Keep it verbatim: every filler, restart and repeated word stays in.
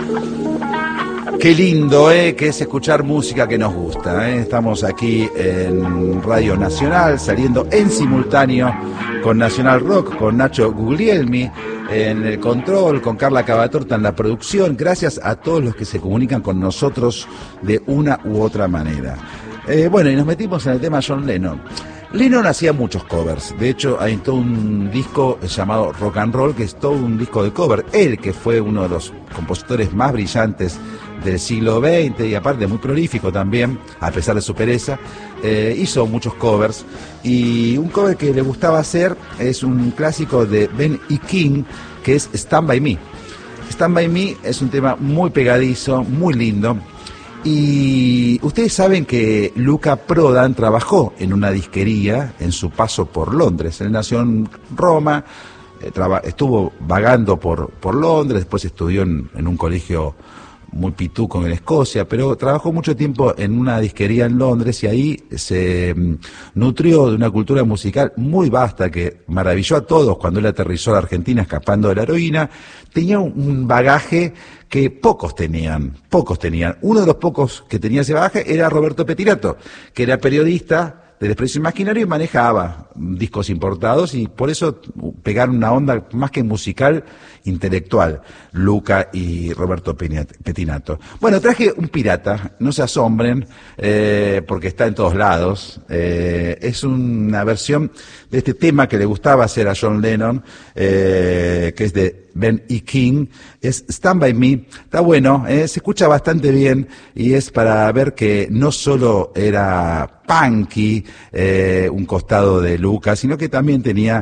Qué lindo, ¿eh? Que es escuchar música que nos gusta, ¿eh? Estamos aquí en Radio Nacional, saliendo en simultáneo con Nacional Rock, con Nacho Guglielmi en el control, con Carla Cavatorta en la producción. Gracias a todos los que se comunican con nosotros de una u otra manera. Eh, bueno, y nos metimos en el tema John Lennon. Lennon hacía muchos covers, de hecho hay todo un disco llamado Rock and Roll, que es todo un disco de cover. Él, que fue uno de los compositores más brillantes del siglo veinte y aparte muy prolífico también, a pesar de su pereza, eh, hizo muchos covers, y un cover que le gustaba hacer es un clásico de Ben E. King, que es Stand By Me. Stand By Me es un tema muy pegadizo, muy lindo. Y ustedes saben que Luca Prodan trabajó en una disquería en su paso por Londres. Él nació en Roma, eh, traba, estuvo vagando por, por Londres, después estudió en, en un colegio muy pituco en Escocia, pero trabajó mucho tiempo en una disquería en Londres y ahí se mm, nutrió de una cultura musical muy vasta que maravilló a todos cuando él aterrizó a la Argentina escapando de la heroína. Tenía un, un bagaje que pocos tenían, pocos tenían. Uno de los pocos que tenía ese bagaje era Roberto Petinato, que era periodista del Expreso Imaginario y manejaba discos importados, y por eso pegaron una onda más que musical, intelectual, Luca y Roberto Petinato. Bueno, traje un pirata, no se asombren, eh, porque está en todos lados. Eh, es una versión de este tema que le gustaba hacer a John Lennon, eh, que es de Ben E. King, es Stand By Me. Está bueno, eh, se escucha bastante bien, y es para ver que no solo era punky, eh, un costado de Luca, sino que también tenía